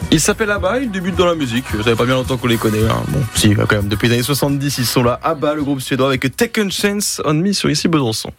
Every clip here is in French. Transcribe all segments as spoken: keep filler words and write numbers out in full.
Il s'appelle Abba, il débute dans la musique. Ça fait pas bien longtemps qu'on les connaît. Hein. Bon, si, quand même, depuis les années soixante-dix, ils sont là. Abba, le groupe suédois, avec Second Chance on Me sur Ici Besançon.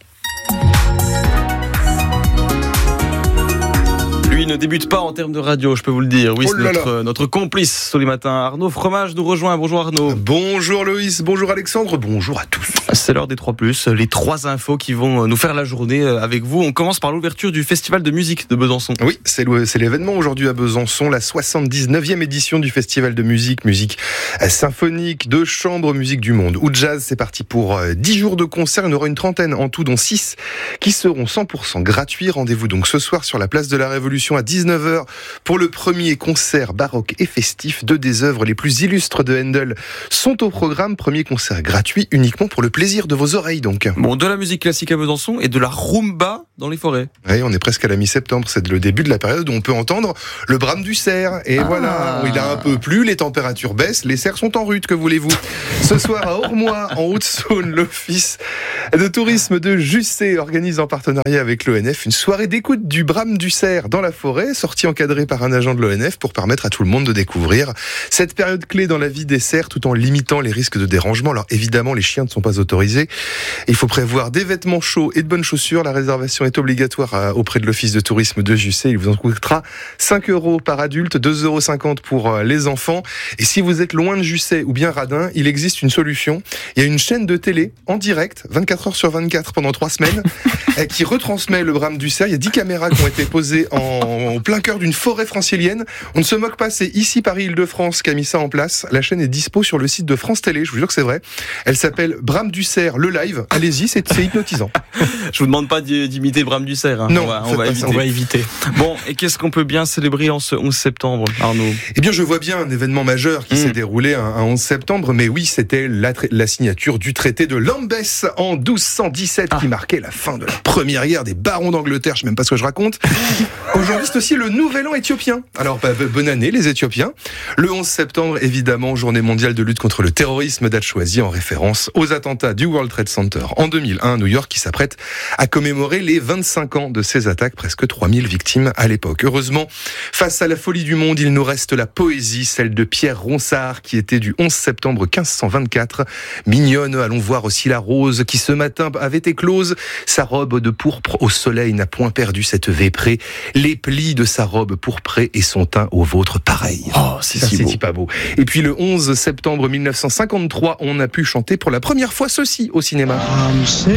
Lui ne débute pas en termes de radio, je peux vous le dire. Oui, oh c'est notre, notre complice tous les matins. Arnaud Fromage nous rejoint. Bonjour Arnaud. Bonjour Loïs, bonjour Alexandre, bonjour à tous. C'est l'heure des trois plus, les trois infos qui vont nous faire la journée avec vous. On commence par l'ouverture du Festival de musique de Besançon. Oui, c'est, le, c'est l'événement aujourd'hui à Besançon, la soixante-dix-neuvième édition du Festival de musique, musique symphonique, de chambre, musique du monde ou jazz. C'est parti pour dix jours de concert, il y en aura une trentaine en tout, dont six qui seront cent pour cent gratuits. Rendez-vous donc ce soir sur la place de la Révolution à dix-neuf heures pour le premier concert baroque et festif. Deux des œuvres les plus illustres de Handel sont au programme. Premier concert gratuit uniquement pour le plaisir de vos oreilles donc. Bon, de la musique classique à Besançon et de la rumba dans les forêts. Oui, on est presque à la mi-septembre, c'est le début de la période où on peut entendre le brame du cerf. Et ah. voilà, il a un peu plu, les températures baissent, les cerfs sont en rut, que voulez-vous. Ce soir à Ormois, en Haute-Saône, l'Office de tourisme de Jussé organise en partenariat avec l'O N F une soirée d'écoute du brame du cerf dans la forêt, sortie encadrée par un agent de l'O N F pour permettre à tout le monde de découvrir cette période clé dans la vie des cerfs tout en limitant les risques de dérangement. Alors évidemment, les chiens ne sont pas autorisés. Il faut prévoir des vêtements chauds et de bonnes chaussures. La réservation est obligatoire auprès de l'Office de tourisme de Jussé. Il vous en coûtera cinq euros par adulte, deux euros cinquante pour les enfants. Et si vous êtes loin de Jussé ou bien Radin, il existe une solution. Il y a une chaîne de télé en direct, vingt-quatre heures sur vingt-quatre pendant trois semaines, qui retransmet le brame du cerf. Il y a dix caméras qui ont été posées en, en plein cœur d'une forêt francilienne. On ne se moque pas, c'est ici Paris-Île-de-France qui a mis ça en place. La chaîne est dispo sur le site de France Télé, je vous jure que c'est vrai. Elle s'appelle Brame du cerf, le live. Allez-y, c'est, c'est hypnotisant. Je vous demande pas d'imiter Brame du cerf. Hein. Non, on va, on va éviter. on va éviter. Bon, et qu'est-ce qu'on peut bien célébrer en ce onze septembre, Arnaud ? Eh bien, je vois bien un événement majeur qui mmh. s'est déroulé un, un onze septembre, mais oui, c'était la, la signature du traité de Lambeth en douze cent dix-sept ah. qui marquait la fin de la première guerre des barons d'Angleterre. Je sais même pas ce que je raconte. Aujourd'hui, c'est aussi le nouvel an éthiopien. Alors, bah, bonne année, les Éthiopiens. Le onze septembre, évidemment, journée mondiale de lutte contre le terrorisme, date choisie en référence aux attentats du World Trade Center en deux mille un à New York, qui s'apprête à commémorer les vingt-cinq ans de ces attaques, presque trois mille victimes à l'époque. Heureusement, face à la folie du monde, il nous reste la poésie, celle de Pierre Ronsard, qui était du onze septembre quinze cent vingt-quatre. Mignonne, allons voir aussi la rose, qui ce matin avait éclose. Sa robe de pourpre au soleil n'a point perdu cette véprée. Les plis de sa robe pourprée et son teint au vôtre pareil. Oh, c'est ça, si c'est beau. pas beau. Et puis le onze septembre mille neuf cent cinquante-trois, on a pu chanter pour la première fois ceci au cinéma. I'm singing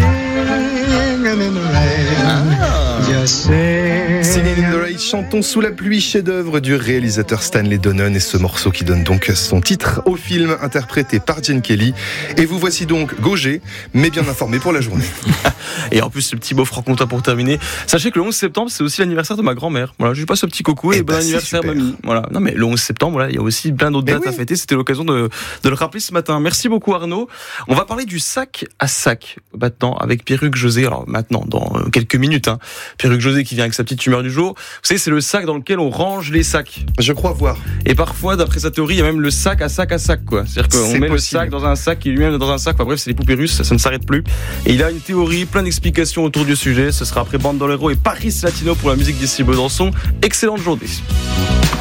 in the rain. Ah. Just sing. Singing in the Rain, chantons sous la pluie, chef-d'œuvre du réalisateur Stanley Donen, et ce morceau qui donne donc son titre au film interprété par Gene Kelly. Et vous voici donc gaugé, mais bien informé pour la journée. Et en plus, ce petit beau franc-comtois pour terminer. Sachez que le onze septembre, c'est aussi l'anniversaire de ma grand-mère. Voilà, je lui passe ce petit coucou et, et bon bah, anniversaire, mamie. Voilà. Non, mais le onze septembre, voilà, il y a aussi plein d'autres mais dates oui. à fêter. C'était l'occasion de, de le rappeler ce matin. Merci beaucoup, Arnaud. On va parler du sac à sac maintenant avec Pierruc José. Alors maintenant, dans quelques minutes, hein. Pierruc José qui vient avec sa petite humeur du jour. Vous savez, c'est le sac dans lequel on range les sacs. Je crois voir. Et parfois, d'après sa théorie, il y a même le sac à sac à sac, quoi. C'est-à-dire qu'on c'est met possible. Le sac dans un sac qui lui-même est dans un sac. Enfin bref, c'est les poupées russes, ça ne s'arrête plus. Et il a une théorie, plein d'explications autour du sujet. Ce sera après Bandolero et Paris Latino pour la musique d'ici Besançon. Excellente journée.